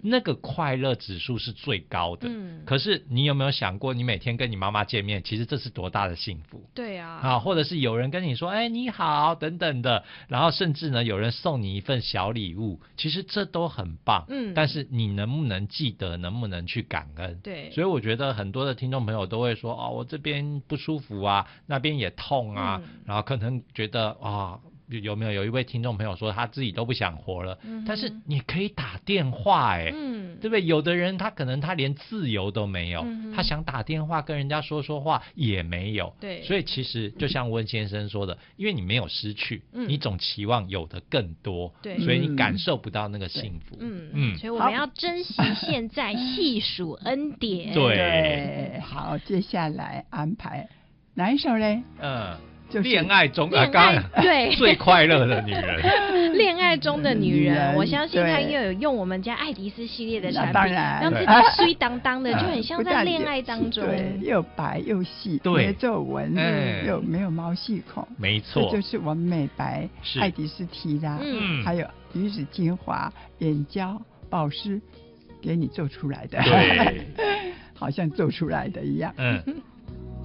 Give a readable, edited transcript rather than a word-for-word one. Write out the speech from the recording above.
那个快乐指数是最高的。可是你有没有想过，你每天跟你妈妈见面，其实这是多大的幸福？ 对啊， 或者是有人跟你说哎你好等等的，然后甚至呢有人送你一份小礼物，其实这都很棒。但是你能不能记得，能不能去感恩？ 对， 所以我觉得很多的听众朋友都会说我这边不舒服啊，那边也痛啊，然后可能觉得有没有一位听众朋友说他自己都不想活了，但是你可以打电话对不对？有的人他可能他连自由都没有，他想打电话跟人家说话也没有。 对， 所以其实就像温先生说的，因为你没有失去，你总期望有的更多， 对， 所以你感受不到那个幸福。 所以我们要珍惜现在，细数恩典。 对， 好，接下来安排哪一首嘞？就是恋爱中对最快乐的女人， 恋爱中的女人，我相信她也有用我们家爱迪斯系列的产品，让自己水当当的，就很像在恋爱当中， 对，又白又细，没皱纹，又没有毛细孔， 没错， 这就是我们美白爱迪斯提拉，还有鱼子精华、眼胶、保湿给你做出来的， 对， 好像做出来的一样。